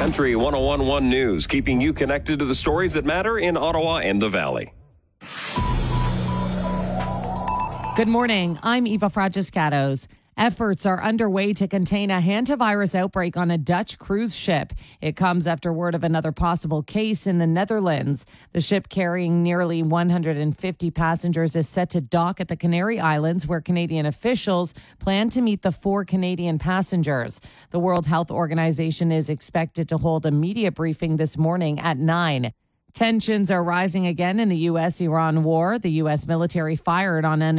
Country 101.1 News, keeping you connected to the stories that matter in Ottawa and the Valley. Good morning. I'm Eva Fragiscatos. Efforts are underway to contain a hantavirus outbreak on a Dutch cruise ship. It comes after word of another possible case in the Netherlands. The ship carrying nearly 150 passengers is set to dock at the Canary Islands, where Canadian officials plan to meet the 4 Canadian passengers. The World Health Organization is expected to hold a media briefing this morning at 9. Tensions are rising again in the U.S.-Iran war. The U.S. military fired on